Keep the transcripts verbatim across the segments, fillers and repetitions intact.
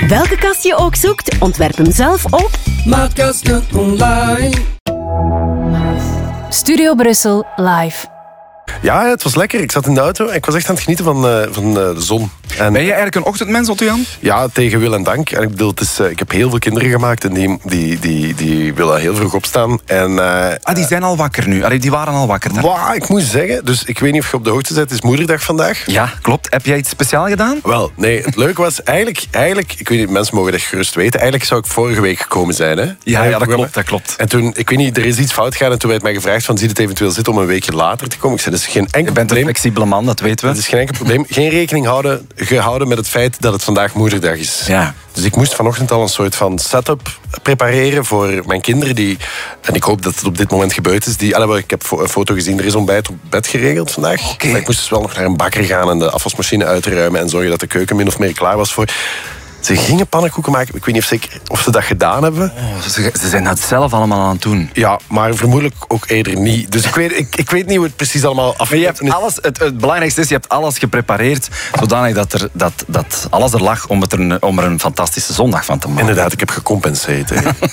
Welke kast je ook zoekt, ontwerp hem zelf op Maatkasten online. Studio Brussel live. Ja, het was lekker. Ik zat in de auto en ik was echt aan het genieten van, uh, van uh, de zon. En, ben je eigenlijk een ochtendmens, Otto-Jan? Ja, tegen wil en dank. En ik bedoel, het is, uh, ik heb heel veel kinderen gemaakt en die, die, die, die willen heel vroeg opstaan. En, uh, ah, die zijn al wakker nu. Allee, die waren al wakker. Wow, ik moet zeggen, dus ik weet niet of je op de hoogte bent, het is moederdag vandaag. Ja, klopt. Heb jij iets speciaal gedaan? Wel, nee, het leuke was eigenlijk, eigenlijk, ik weet niet, mensen mogen dat gerust weten, eigenlijk zou ik vorige week gekomen zijn. Hè? Ja, ja, dat klopt, dat klopt. En toen, ik weet niet, er is iets fout gegaan en toen werd mij gevraagd van, zie het eventueel zitten om een weekje later te komen? Ik zei, dat is geen enkel Je bent probleem. een flexibele man, dat weten we. Dat is geen enkel probleem. Geen rekening houden, gehouden met het feit dat het vandaag moederdag is. Ja. Dus ik moest vanochtend al een soort van setup prepareren voor mijn kinderen. Die, en ik hoop dat het op dit moment gebeurd is. Die, allee, ik heb een foto gezien, er is ontbijt op bed geregeld vandaag. Okay. Maar ik moest dus wel nog naar een bakker gaan en de afwasmachine uitruimen en zorgen dat de keuken min of meer klaar was voor... Ze gingen pannenkoeken maken. Ik weet niet of ze, of ze dat gedaan hebben. Oh, ze, ze zijn dat zelf allemaal aan het doen. Ja, maar vermoedelijk ook eerder niet. Dus ik weet, ik, ik weet niet hoe het precies allemaal af. Maar je hebt alles, het, het belangrijkste is, je hebt alles geprepareerd zodanig dat, er, dat, dat alles er lag om, het er een, om er een fantastische zondag van te maken. Inderdaad, ik heb gecompenseerd.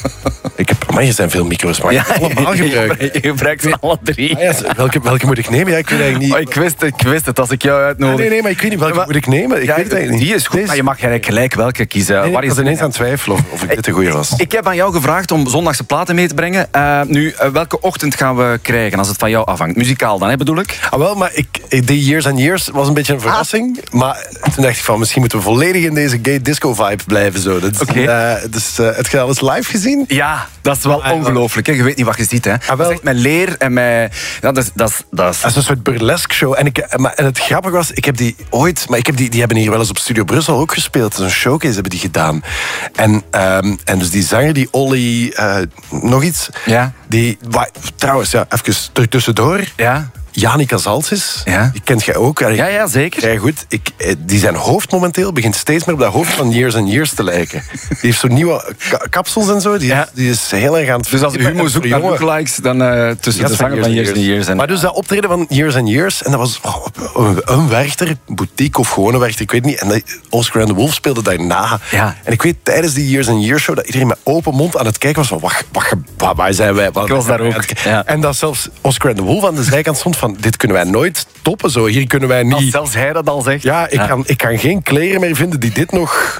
ik heb, maar je zijn veel micro's, maar ja, ik heb allemaal gebruikt. Je, je gebruikt ze alle drie. Ah, ja, welke, welke moet ik nemen? Ja, ik weet eigenlijk niet. Oh, ik, wist, ik wist het als ik jou uitnodig. Ah, nee, nee, maar ik weet niet welke maar, moet ik nemen. Ik ja, weet het eigenlijk niet. Die is goed, Deze... maar je mag eigenlijk gelijk welke kiezen. Nee, Waar ik was ineens aan het twijfelen of, of ik dit de goeie was. Ik heb aan jou gevraagd om zondagse platen mee te brengen. Uh, nu, uh, welke ochtend gaan we krijgen als het van jou afhangt? Muzikaal dan, hè, bedoel ik? Ah, wel, maar ik, die Years and Years was een beetje een verrassing. Ah. Maar toen dacht ik van, misschien moeten we volledig in deze gay disco vibe blijven. Zo. Dat is, okay. uh, dus, uh, heb je al eens live gezien? Ja, dat is wel ah, ongelooflijk. Hè? Je weet niet wat je ziet. Hè? Ah, wel. Dat is echt met leer en met... Ja, dat, is, dat, is, dat, is... dat is een soort burlesque show. En, ik, maar, en het grappige was, ik heb die ooit... Maar ik heb die, die hebben hier wel eens op Studio Brussel ook gespeeld. Een showcase hebben die gedaan. En, um, en dus die zanger, die Olly... Uh, nog iets? Ja. Die, wa, trouwens, ja, even er tussendoor. Ja. Janica Zaltzis, ja. die kent jij ook. Ja, ja, zeker. Ja, goed. Ik, die zijn hoofd momenteel begint steeds meer op dat hoofd van Years and Years te lijken. Die heeft zo'n nieuwe ka- kapsels en zo. Die, ja. die is heel erg aan het... Dus als Humo zoekt naar lookalikes, dan uh, tussen ja, de zanger van Years and Years. En... Maar dus dat optreden van Years and Years, en dat was oh, een, een Werchter, boutique of gewone Werchter, ik weet niet. En Oscar and the Wolf speelde daarna. Ja. En ik weet tijdens die Years and Years show dat iedereen met open mond aan het kijken was van, wat, wat, wat, waar zijn wij? Wat, ik was daar ook. Ja. En dat zelfs Oscar and the Wolf aan de zijkant stond van, dit kunnen wij nooit toppen, zo. Hier kunnen wij niet... Als zelfs hij dat al zegt. Ja, ik, ja. Kan, ik kan geen kleren meer vinden die dit nog...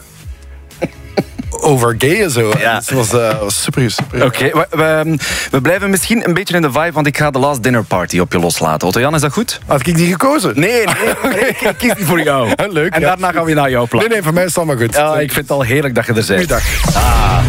over gayen zo. Ja. Het was, uh, was super, super. Oké, okay, we, we, we blijven misschien een beetje in de vibe, want ik ga de Last Dinner Party op je loslaten. Otto-Jan, is dat goed? Had ik die gekozen? Nee, nee, nee ik, ik kies die voor jou. Leuk. En ja. daarna gaan we naar jouw plaat. Nee, nee, voor mij is het allemaal goed. Ja, ik vind het al heerlijk dat je er bent. Goeiedag. Ah.